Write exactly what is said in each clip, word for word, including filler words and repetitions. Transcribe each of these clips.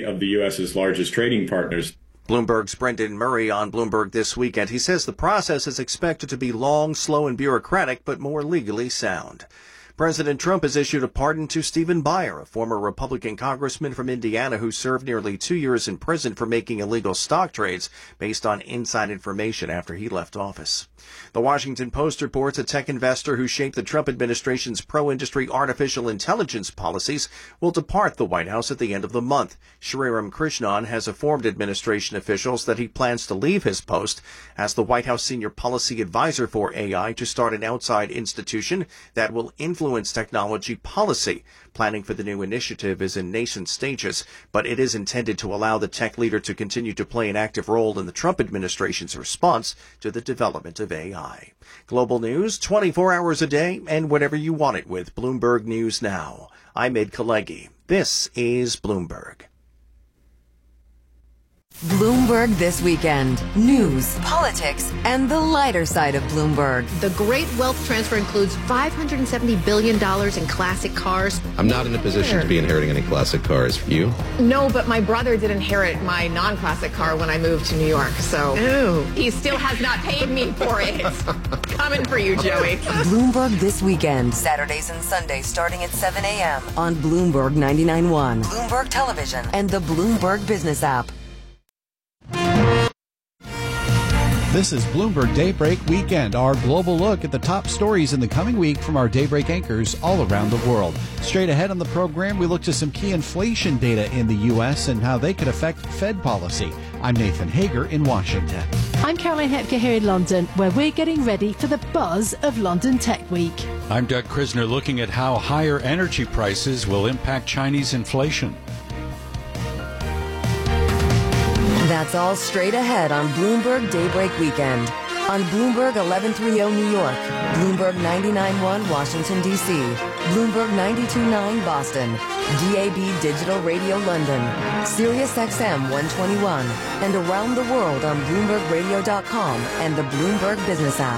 of the U S's largest trading partners. Bloomberg's Brendan Murray on Bloomberg This Weekend. He says the process is expected to be long, slow, and bureaucratic, but more legally sound. President Trump has issued a pardon to Stephen Buyer, a former Republican congressman from Indiana who served nearly two years in prison for making illegal stock trades based on inside information after he left office. The Washington Post reports a tech investor who shaped the Trump administration's pro-industry artificial intelligence policies will depart the White House at the end of the month. Sriram Krishnan has informed administration officials that he plans to leave his post as the White House senior policy advisor for A I to start an outside institution that will influence technology policy. Planning for the new initiative is in nascent stages, but it is intended to allow the tech leader to continue to play an active role in the Trump administration's response to the development of A I. Global news, twenty-four hours a day, and whatever you want it with Bloomberg News Now. I'm Ed Kalegi. This is Bloomberg. Bloomberg This Weekend. News, politics, and the lighter side of Bloomberg. The great wealth transfer includes five hundred seventy billion dollars in classic cars. I'm not in a position to be inheriting any classic cars. You? No, but my brother did inherit my non-classic car when I moved to New York, so Ew. He still has not paid me for it. Coming for you, Joey. Bloomberg This Weekend. Saturdays and Sundays starting at seven a.m. on Bloomberg ninety-nine point one, Bloomberg Television, and the Bloomberg Business app. This is Bloomberg Daybreak Weekend, our global look at the top stories in the coming week from our Daybreak anchors all around the world. Straight ahead on the program, we look to some key inflation data in the U S and how they could affect Fed policy. I'm Nathan Hager in Washington. I'm Caroline Hepker here in London, where we're getting ready for the buzz of London Tech Week. I'm Doug Krisner, looking at how higher energy prices will impact Chinese inflation. That's all straight ahead on Bloomberg Daybreak Weekend. On Bloomberg eleven thirty New York, Bloomberg ninety-nine point one Washington, D C, Bloomberg ninety-two point nine Boston, D A B Digital Radio London, Sirius X M one twenty-one, and around the world on Bloomberg Radio dot com and the Bloomberg Business app.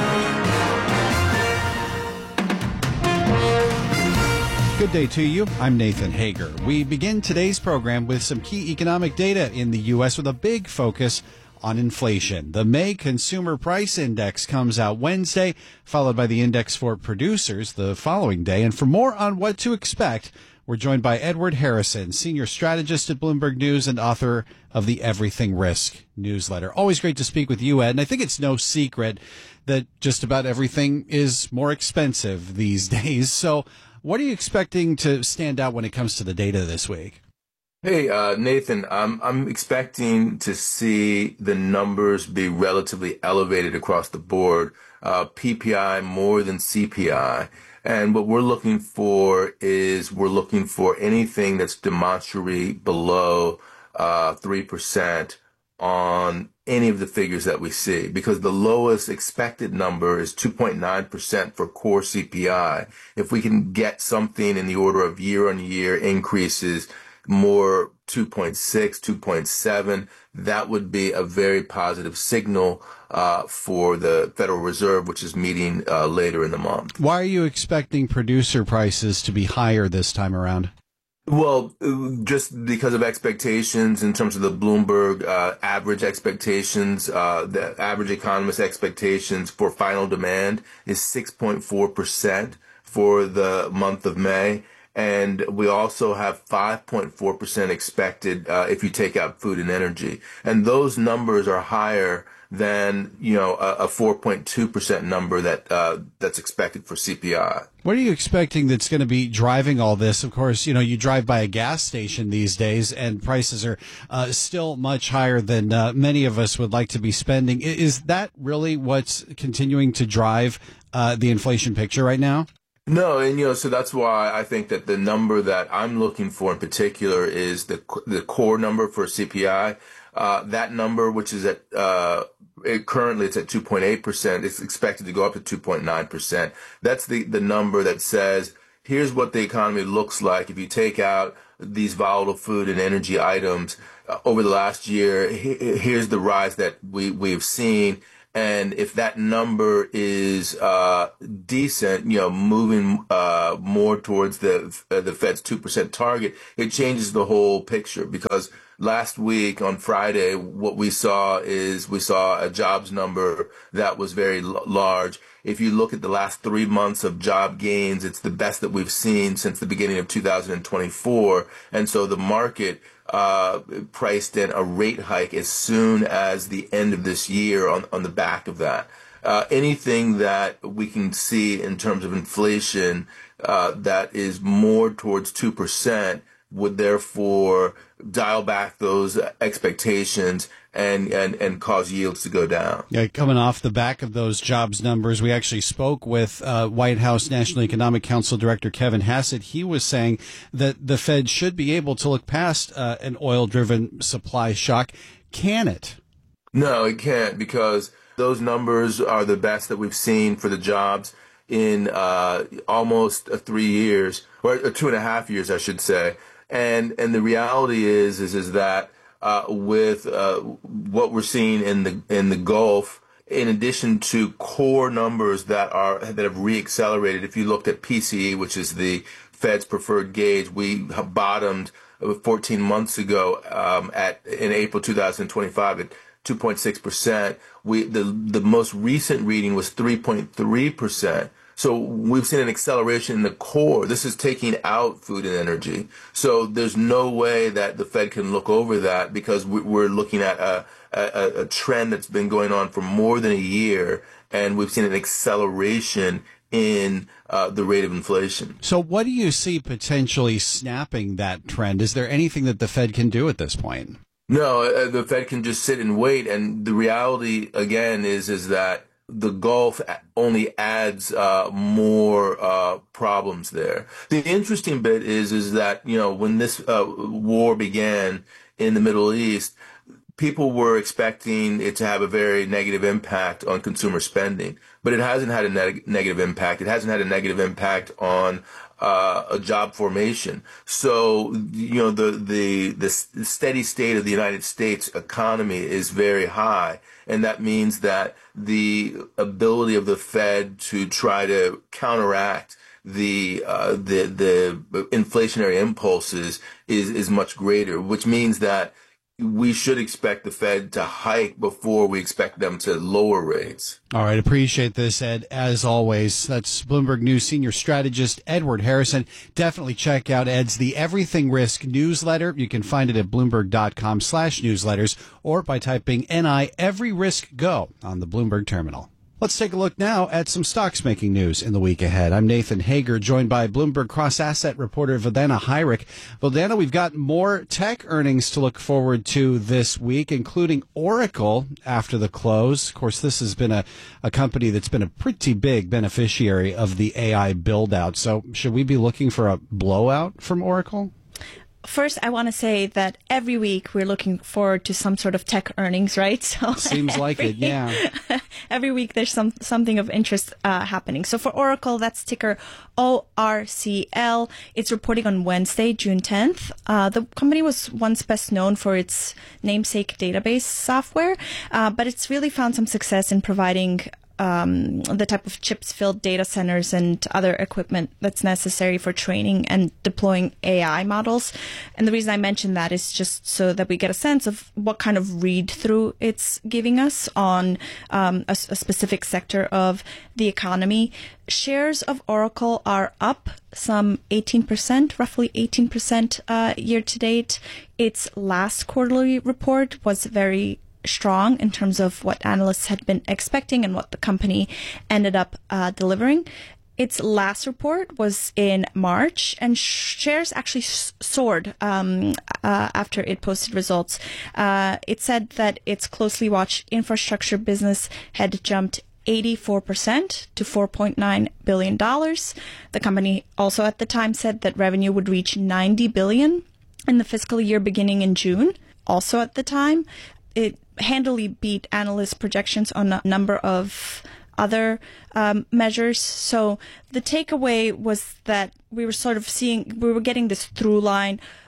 Good day to you. I'm Nathan Hager. We begin today's program with some key economic data in the U S with a big focus on inflation. The May Consumer Price Index comes out Wednesday, followed by the index for producers the following day. And for more on what to expect, we're joined by Edward Harrison, senior strategist at Bloomberg News and author of the Everything Risk newsletter. Always great to speak with you, Ed. And I think it's no secret that just about everything is more expensive these days. So what are you expecting to stand out when it comes to the data this week? Hey, uh, Nathan, I'm, I'm expecting to see the numbers be relatively elevated across the board, uh, P P I more than C P I. And what we're looking for is we're looking for anything that's demonstrably below uh, three percent on any of the figures that we see, because the lowest expected number is two point nine percent for core C P I. If we can get something in the order of year-on-year increases, more two point six, two point seven, that would be a very positive signal uh, for the Federal Reserve, which is meeting uh, later in the month. Why are you expecting producer prices to be higher this time around? Well, just because of expectations in terms of the Bloomberg uh, average expectations, uh, the average economist expectations for final demand is six point four percent for the month of May. And we also have five point four percent expected uh, if you take out food and energy. And those numbers are higher than, you know, a, a four point two percent number that uh, that's expected for C P I. What are you expecting that's going to be driving all this? Of course, you know, you drive by a gas station these days and prices are uh, still much higher than uh, many of us would like to be spending. Is that really what's continuing to drive uh, the inflation picture right now? No, and, you know, so that's why I think that the number that I'm looking for in particular is the the core number for C P I. Uh, that number, which is at uh, it, currently it's at two point eight percent, it's expected to go up to two point nine percent. That's the, the number that says, here's what the economy looks like if you take out these volatile food and energy items uh, over the last year. He, here's the rise that we, we've seen. And if that number is uh, decent, you know, moving uh, more towards the uh, the Fed's two percent target, it changes the whole picture. Because last week on Friday, what we saw is we saw a jobs number that was very l- large. If you look at the last three months of job gains, it's the best that we've seen since the beginning of two thousand twenty-four. And so the market uh, priced in a rate hike as soon as the end of this year on, on the back of that. Uh, anything that we can see in terms of inflation uh, that is more towards two percent would therefore dial back those expectations and, and, and cause yields to go down. Yeah, coming off the back of those jobs numbers, we actually spoke with uh, White House National Economic Council Director Kevin Hassett. He was saying that the Fed should be able to look past uh, an oil-driven supply shock. Can it? No, it can't, because those numbers are the best that we've seen for the jobs in uh, almost uh, three years, or uh, two and a half years, I should say. And and the reality is is is that uh, with uh, what we're seeing in the in the Gulf, in addition to core numbers that are that have reaccelerated, if you looked at P C E, which is the Fed's preferred gauge, we bottomed fourteen months ago um, at in April two thousand twenty-five at two point six percent. We the the most recent reading was three point three percent. So we've seen an acceleration in the core. This is taking out food and energy. So there's no way that the Fed can look over that, because we're looking at a, a, a trend that's been going on for more than a year, and we've seen an acceleration in uh, the rate of inflation. So what do you see potentially snapping that trend? Is there anything that the Fed can do at this point? No, uh, the Fed can just sit and wait. And the reality, again, is is that the Gulf only adds uh, more uh, problems there. The interesting bit is is that, you know, when this uh, war began in the Middle East, people were expecting it to have a very negative impact on consumer spending, but it hasn't had a neg- negative impact. It hasn't had a negative impact on uh, a job formation. So, you know, the, the, the steady state of the United States economy is very high. And that means that the ability of the Fed to try to counteract the uh, the the inflationary impulses is is much greater, which means that we should expect the Fed to hike before we expect them to lower rates. All right. Appreciate this, Ed. As always, that's Bloomberg News senior strategist Edward Harrison. Definitely check out Ed's The Everything Risk newsletter. You can find it at Bloomberg.com slash newsletters or by typing N I Every Risk Go on the Bloomberg terminal. Let's take a look now at some stocks making news in the week ahead. I'm Nathan Hager, joined by Bloomberg cross-asset reporter Valdana Heinrich. Valdana, we've got more tech earnings to look forward to this week, including Oracle after the close. Of course, this has been a, a company that's been a pretty big beneficiary of the A I build-out. So should we be looking for a blowout from Oracle? First, I want to say that every week we're looking forward to some sort of tech earnings, right? So seems like every, it, yeah. Every week there's some something of interest uh, happening. So for Oracle, that's ticker O R C L. It's reporting on Wednesday, June tenth. Uh, the company was once best known for its namesake database software, uh, but it's really found some success in providing Um, the type of chips-filled data centers and other equipment that's necessary for training and deploying A I models. And the reason I mention that is just so that we get a sense of what kind of read-through it's giving us on um, a, a specific sector of the economy. Shares of Oracle are up some eighteen percent, roughly eighteen percent uh, year-to-date. Its last quarterly report was very strong in terms of what analysts had been expecting and what the company ended up uh, delivering. Its last report was in March, and shares actually soared um, uh, after it posted results. Uh, it said that its closely watched infrastructure business had jumped eighty-four percent to four point nine billion dollars. The company also at the time said that revenue would reach ninety billion dollars in the fiscal year beginning in June. Also at the time, it handily beat analyst projections on a number of other um, measures. So the takeaway was that we were sort of seeing, we were getting this through line.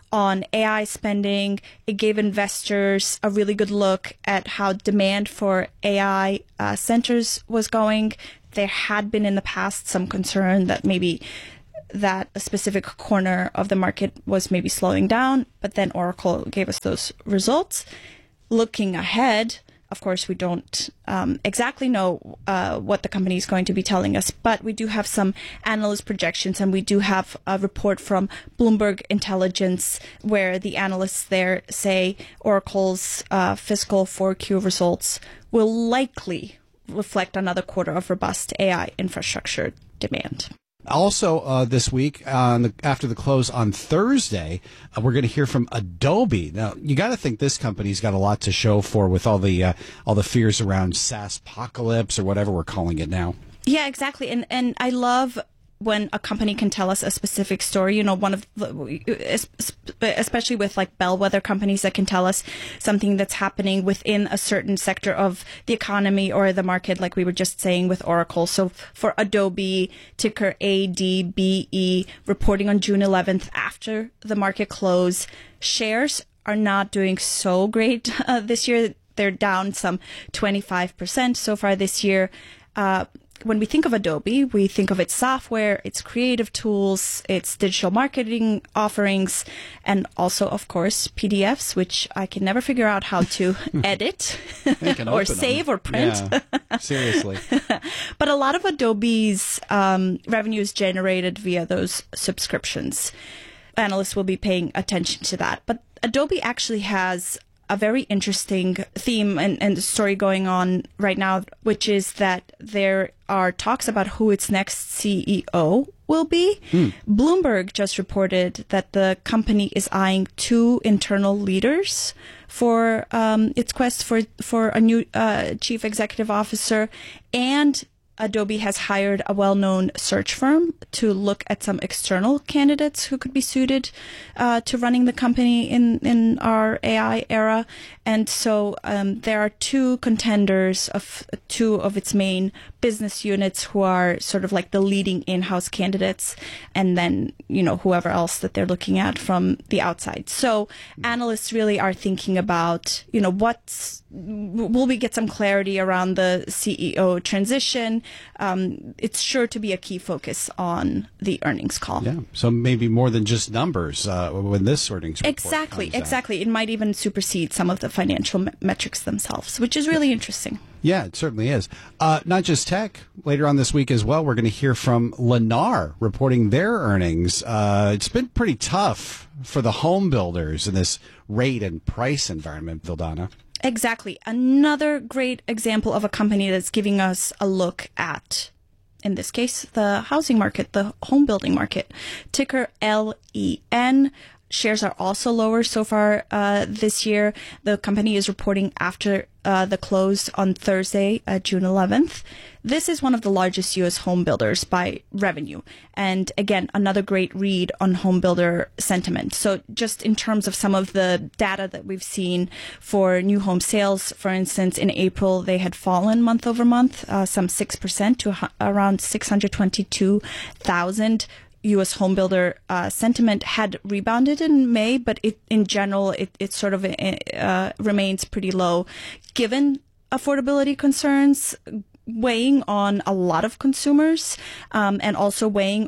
on A I spending. It gave investors a really good look at how demand for A I uh, centers was going. There had been in the past some concern that maybe that a specific corner of the market was maybe slowing down, but then Oracle gave us those results. Looking ahead, of course, we don't um, exactly know uh, what the company is going to be telling us, but we do have some analyst projections, and we do have a report from Bloomberg Intelligence where the analysts there say Oracle's uh, fiscal four Q results will likely reflect another quarter of robust A I infrastructure demand. Also, uh, this week, on the, after the close on Thursday, uh, we're going to hear from Adobe. Now, you got to think this company's got a lot to show for with all the uh, all the fears around SaaSpocalypse or whatever we're calling it now. Yeah, exactly. And and I love when a company can tell us a specific story. You know, one of the, especially with like bellwether companies that can tell us something that's happening within a certain sector of the economy or the market, like we were just saying with Oracle. So for Adobe, ticker A D B E, reporting on June eleventh after the market close, shares are not doing so great uh, this year. They're down some twenty-five percent so far this year. Uh, When we think of Adobe, we think of its software, its creative tools, its digital marketing offerings, and also, of course, P D Fs, which I can never figure out how to edit or save them. or print. Yeah, seriously. But a lot of Adobe's um, revenue is generated via those subscriptions. Analysts will be paying attention to that. But Adobe actually has a very interesting theme and, and story going on right now, which is that there are talks about who its next C E O will be. Hmm. Bloomberg just reported that the company is eyeing two internal leaders for um, its quest for, for a new uh, chief executive officer, and Adobe has hired a well-known search firm to look at some external candidates who could be suited uh, to running the company in, in our A I era. And so um, there are two contenders of two of its main business units who are sort of like the leading in-house candidates, and then, you know, whoever else that they're looking at from the outside. So analysts really are thinking about, you know, what's, will we get some clarity around the C E O transition? Um, it's sure to be a key focus on the earnings call. Yeah, so maybe more than just numbers uh, when this earnings report Exactly, comes out. exactly. It might even supersede some of the financial me- metrics themselves, which is really interesting. Yeah, it certainly is. Uh, not just tech. Later on this week as well, we're going to hear from Lennar reporting their earnings. Uh, it's been pretty tough for the home builders in this rate and price environment, Vildana. Exactly. Another great example of a company that's giving us a look at, in this case, the housing market, the home building market. Ticker L E N. Shares are also lower so far uh, this year. The company is reporting after uh, the close on Thursday, uh, June eleventh. This is one of the largest U S home builders by revenue. And again, another great read on home builder sentiment. So just in terms of some of the data that we've seen for new home sales, for instance, in April, they had fallen month over month, uh, some six percent to ha- around six hundred twenty-two thousand. U S home builder uh, sentiment had rebounded in May, but it, in general, it, it sort of uh, remains pretty low, given affordability concerns weighing on a lot of consumers, um, and also weighing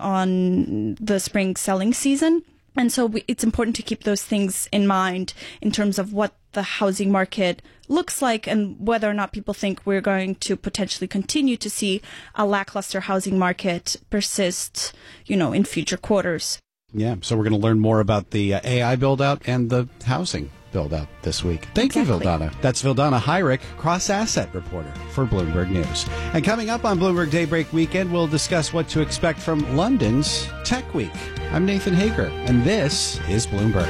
on the spring selling season. And so we, it's important to keep those things in mind in terms of what the housing market looks like and whether or not people think we're going to potentially continue to see a lackluster housing market persist, you know, in future quarters. Yeah, so we're going to learn more about the uh, A I build-out and the housing build-out this week. Thank exactly. you, Vildana. That's Vildana Heinrich, cross-asset reporter for Bloomberg News. And coming up on Bloomberg Daybreak Weekend, we'll discuss what to expect from London's Tech Week. I'm Nathan Hager, and this is Bloomberg.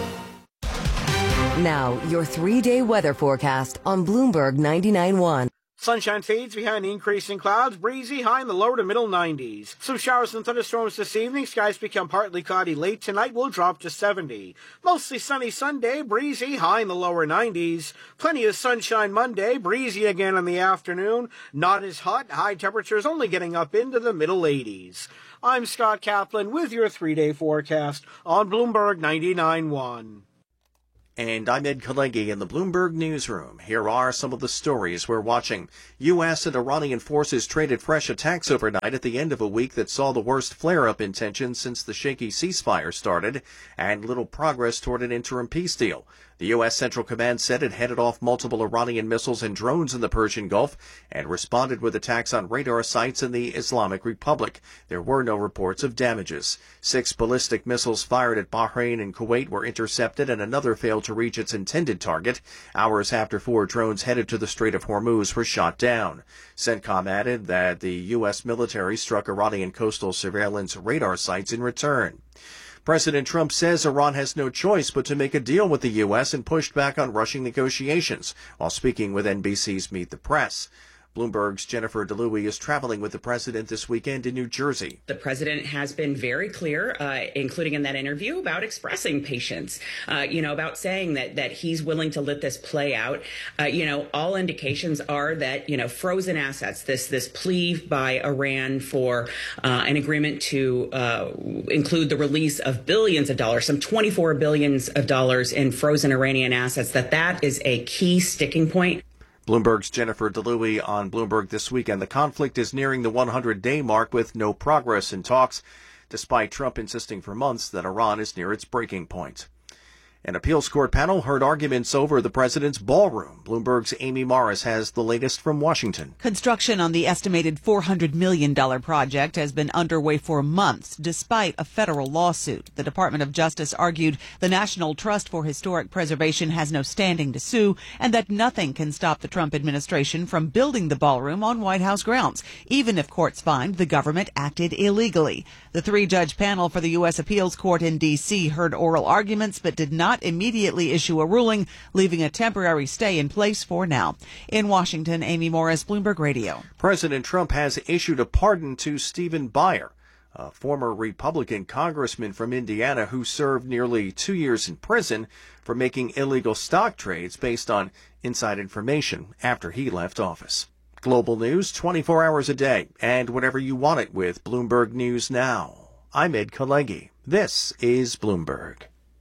Now, your three-day weather forecast on Bloomberg ninety-nine point one. Sunshine fades behind increasing clouds, breezy, high in the lower to middle nineties. Some showers and thunderstorms this evening. Skies become partly cloudy late tonight. Will drop to seventy. Mostly sunny Sunday, breezy, high in the lower nineties. Plenty of sunshine Monday, breezy again in the afternoon. Not as hot. High temperatures only getting up into the middle eighties. I'm Scott Kaplan with your three-day forecast on Bloomberg ninety-nine point one. And I'm Ed Kalegi in the Bloomberg Newsroom. Here are some of the stories we're watching. U S and Iranian forces traded fresh attacks overnight at the end of a week that saw the worst flare-up in tensions since the shaky ceasefire started, and little progress toward an interim peace deal. The U S Central Command said it headed off multiple Iranian missiles and drones in the Persian Gulf and responded with attacks on radar sites in the Islamic Republic. There were no reports of damages. Six ballistic missiles fired at Bahrain and Kuwait were intercepted, and another failed to reach its intended target hours after four drones headed to the Strait of Hormuz were shot down. CENTCOM added that the U S military struck Iranian coastal surveillance radar sites in return. President Trump says Iran has no choice but to make a deal with the U S and pushed back on rushing negotiations while speaking with N B C's Meet the Press. Bloomberg's Jennifer DeLuey is traveling with the president this weekend in New Jersey. The president has been very clear, uh, including in that interview, about expressing patience, uh, you know, about saying that that he's willing to let this play out. Uh, you know, all indications are that, you know, frozen assets, this this plea by Iran for uh, an agreement to uh, include the release of billions of dollars, some twenty-four billions of dollars in frozen Iranian assets, that that is a key sticking point. Bloomberg's Jennifer DeLuey on Bloomberg This Weekend. The conflict is nearing the one hundred day mark with no progress in talks, despite Trump insisting for months that Iran is near its breaking point. An appeals court panel heard arguments over the president's ballroom. Bloomberg's Amy Morris has the latest from Washington. Construction on the estimated four hundred million dollars project has been underway for months, despite a federal lawsuit. The Department of Justice argued the National Trust for Historic Preservation has no standing to sue, and that nothing can stop the Trump administration from building the ballroom on White House grounds, even if courts find the government acted illegally. The three-judge panel for the U S Appeals Court in D C heard oral arguments but did not immediately issue a ruling, leaving a temporary stay in place for now. In Washington, Amy Morris, Bloomberg Radio. President Trump has issued a pardon to Stephen Buyer, a former Republican congressman from Indiana who served nearly two years in prison for making illegal stock trades based on inside information after he left office. Global news twenty-four hours a day and whenever you want it with Bloomberg News Now. I'm Ed Kalegi. This is Bloomberg.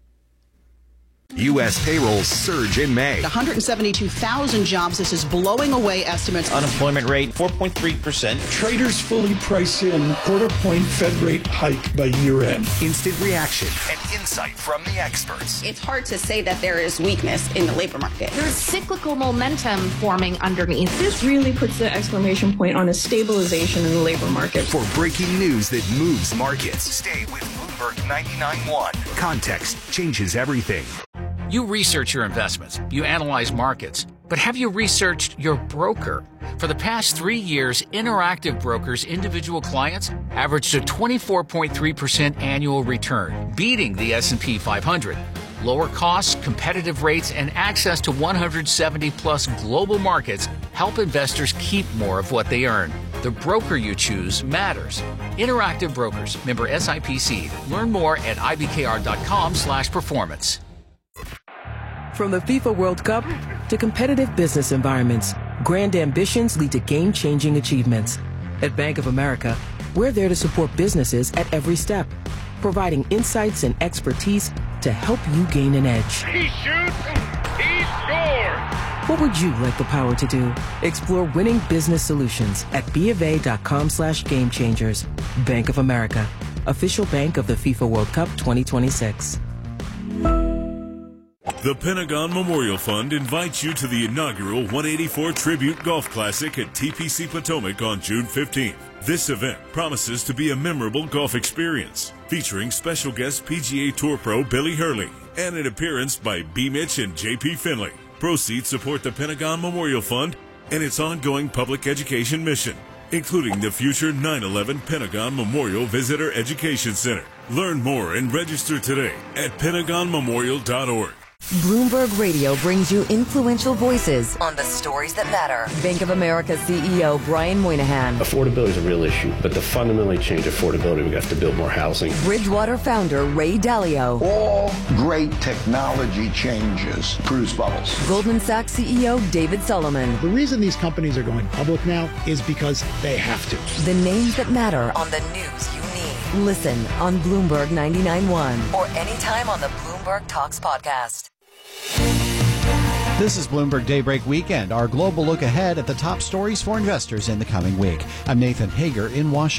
U S payrolls surge in May. one hundred seventy-two thousand jobs. This is blowing away estimates. Unemployment rate, four point three percent. Traders fully price in quarter point Fed rate hike by year end. Instant reaction and insight from the experts. It's hard to say that there is weakness in the labor market. There's cyclical momentum forming underneath. This really puts the exclamation point on a stabilization in the labor market. For breaking news that moves markets, stay with Bloomberg ninety-nine point one. Context changes everything. You research your investments, you analyze markets, but have you researched your broker? For the past three years, Interactive Brokers' individual clients averaged a twenty-four point three percent annual return, beating the S and P five hundred. Lower costs, competitive rates, and access to one hundred seventy plus global markets help investors keep more of what they earn. The broker you choose matters. Interactive Brokers, member S I P C. Learn more at I B K R dot com slash performance. From the FIFA World Cup to competitive business environments, grand ambitions lead to game-changing achievements. At Bank of America, we're there to support businesses at every step, providing insights and expertise to help you gain an edge. He shoots, he scores! What would you like the power to do? Explore winning business solutions at BofA.com slash game changers. Bank of America, official bank of the FIFA World Cup twenty twenty-six. The Pentagon Memorial Fund invites you to the inaugural one eighty-four Tribute Golf Classic at T P C Potomac on June fifteenth. This event promises to be a memorable golf experience, featuring special guest P G A Tour pro Billy Hurley and an appearance by B. Mitch and J P Finley. Proceeds support the Pentagon Memorial Fund and its ongoing public education mission, including the future nine eleven Pentagon Memorial Visitor Education Center. Learn more and register today at pentagon memorial dot org. Bloomberg Radio brings you influential voices on the stories that matter. Bank of America C E O Brian Moynihan. Affordability is a real issue, but to fundamentally change affordability, we have to build more housing. Bridgewater founder Ray Dalio. All great technology changes produce bubbles. Goldman Sachs C E O David Solomon. The reason these companies are going public now is because they have to. The names that matter on the news you need. Listen on Bloomberg ninety-nine point one or anytime on the Bloomberg Talks podcast. This is Bloomberg Daybreak Weekend, our global look ahead at the top stories for investors in the coming week. I'm Nathan Hager in Washington.